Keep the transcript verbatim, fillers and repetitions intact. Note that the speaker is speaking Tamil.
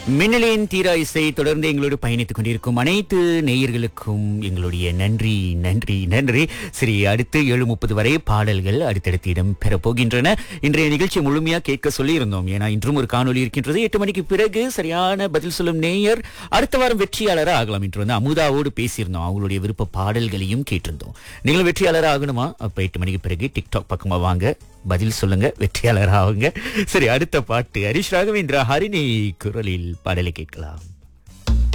மின்னலின் தீரா இசை தொடர்ந்து எங்களோடு பயணித்துக் கொண்டிருக்கும் அனைத்து நேயர்களுக்கும் எங்களுடைய நன்றி நன்றி நன்றி. சரி, அடுத்து ஏழு முப்பது வரை பாடல்கள் அடுத்தடுத்து இடம் பெற போகின்றன. இன்றைய நிகழ்ச்சி முழுமையா கேட்க சொல்லி இருந்தோம். ஏன்னா இன்றும் ஒரு காணொலி இருக்கின்றது. எட்டு மணிக்கு பிறகு சரியான பதில் சொல்லும் நேயர் அடுத்த வாரம் வெற்றியாளராக ஆகலாம் என்று வந்து அமுதாவோடு பேசியிருந்தோம். அவங்களுடைய விருப்ப பாடல்களையும் கேட்டிருந்தோம். நீங்களும் வெற்றியாளராக ஆகணுமா? அப்ப எட்டு மணிக்கு பிறகு டிக்டாக் பக்கமா வாங்க, பதில் சொல்லுங்க, வெற்றியாளர் ஆகுங்க. சரி, அடுத்த பாட்டு ஹரிஷ் ராகவேந்திரா ஹரிணி குரலில் பாடலை கேட்கலாம்.